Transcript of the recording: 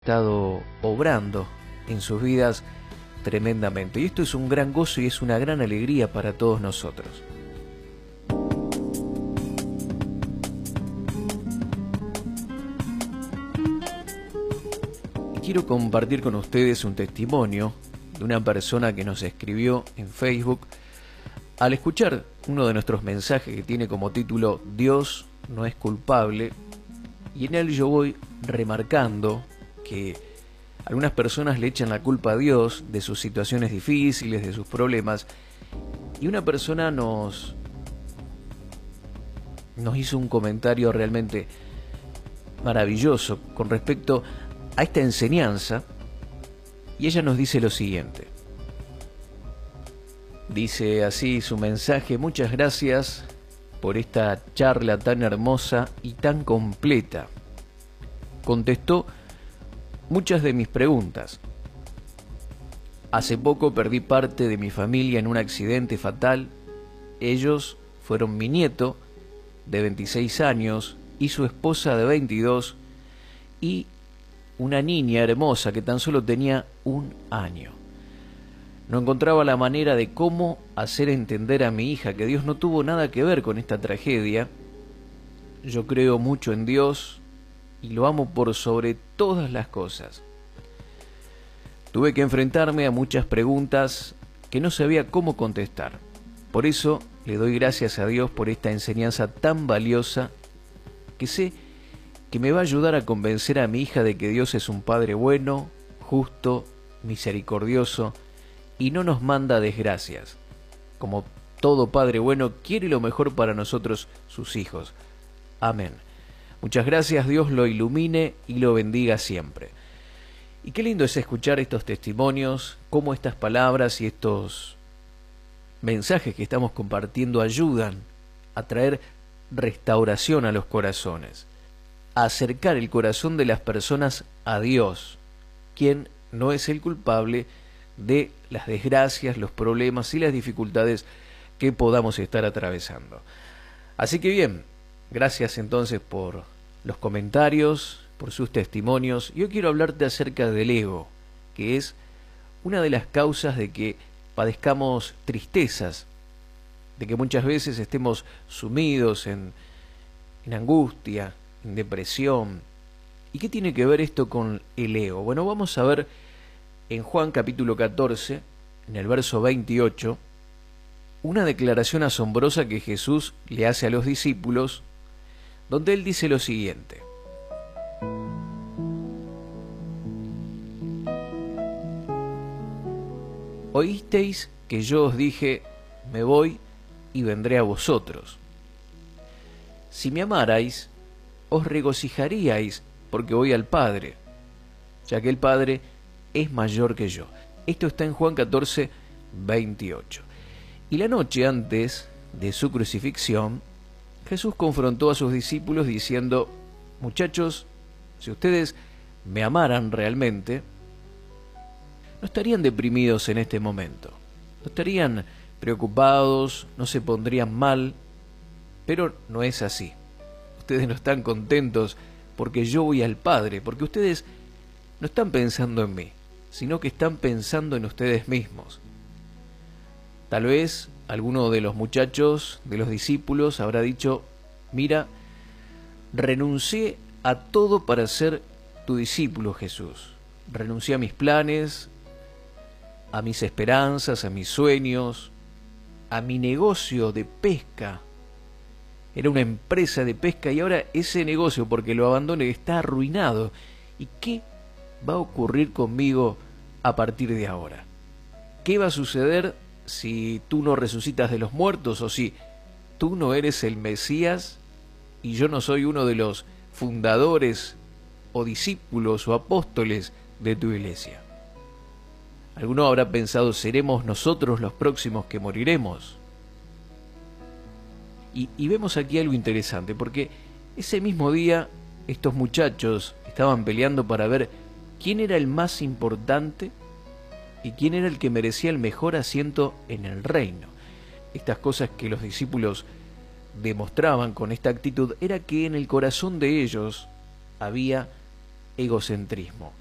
estado obrando en sus vidas tremendamente. Y esto es un gran gozo y es una gran alegría para todos nosotros. Quiero compartir con ustedes un testimonio de una persona que nos escribió en Facebook al escuchar uno de nuestros mensajes que tiene como título Dios no es culpable, y en él yo voy remarcando que algunas personas le echan la culpa a Dios de sus situaciones difíciles, de sus problemas, y una persona nos hizo un comentario realmente maravilloso con respecto a esta enseñanza, y ella nos dice lo siguiente. Dice así su mensaje: muchas gracias por esta charla tan hermosa y tan completa. Contestó muchas de mis preguntas. Hace poco perdí parte de mi familia en un accidente fatal. Ellos fueron mi nieto de 26 años y su esposa de 22 y una niña hermosa que tan solo tenía 1 año. No encontraba la manera de cómo hacer entender a mi hija que Dios no tuvo nada que ver con esta tragedia. Yo creo mucho en Dios y lo amo por sobre todas las cosas. Tuve que enfrentarme a muchas preguntas que no sabía cómo contestar. Por eso le doy gracias a Dios por esta enseñanza tan valiosa que sé que me va a ayudar a convencer a mi hija de que Dios es un Padre bueno, justo, misericordioso y no nos manda desgracias. Como todo Padre bueno, quiere lo mejor para nosotros, sus hijos. Amén. Muchas gracias, Dios lo ilumine y lo bendiga siempre. Y qué lindo es escuchar estos testimonios, cómo estas palabras y estos mensajes que estamos compartiendo ayudan a traer restauración a los corazones, a acercar el corazón de las personas a Dios, quien no es el culpable de las desgracias, los problemas y las dificultades que podamos estar atravesando. Así que bien, gracias entonces por los comentarios, por sus testimonios. Yo quiero hablarte acerca del ego, que es una de las causas de que padezcamos tristezas, de que muchas veces estemos sumidos en angustia, en depresión. ¿Y qué tiene que ver esto con el ego? Bueno, vamos a ver en Juan capítulo 14, en el verso 28, una declaración asombrosa que Jesús le hace a los discípulos, donde él dice lo siguiente. Oísteis que yo os dije, me voy y vendré a vosotros. Si me amarais, os regocijaríais porque voy al Padre, ya que el Padre es mayor que yo. Esto está en Juan 14, 28. Y la noche antes de su crucifixión, Jesús confrontó a sus discípulos diciendo: muchachos, si ustedes me amaran realmente, no estarían deprimidos en este momento, no estarían preocupados, no se pondrían mal, pero no es así. Ustedes no están contentos porque yo voy al Padre, porque ustedes no están pensando en mí, sino que están pensando en ustedes mismos. Tal vez alguno de los muchachos, de los discípulos, habrá dicho: mira, renuncié a todo para ser tu discípulo, Jesús. Renuncié a mis planes, a mis esperanzas, a mis sueños, a mi negocio de pesca. Era una empresa de pesca y ahora ese negocio, porque lo abandoné, está arruinado. ¿Y qué va a ocurrir conmigo a partir de ahora? ¿Qué va a suceder si tú no resucitas de los muertos, o si tú no eres el Mesías y yo no soy uno de los fundadores o discípulos o apóstoles de tu iglesia? Alguno habrá pensado: ¿seremos nosotros los próximos que moriremos? Y vemos aquí algo interesante, porque ese mismo día estos muchachos estaban peleando para ver quién era el más importante y quién era el que merecía el mejor asiento en el reino. Estas cosas que los discípulos demostraban con esta actitud era que en el corazón de ellos había egocentrismo.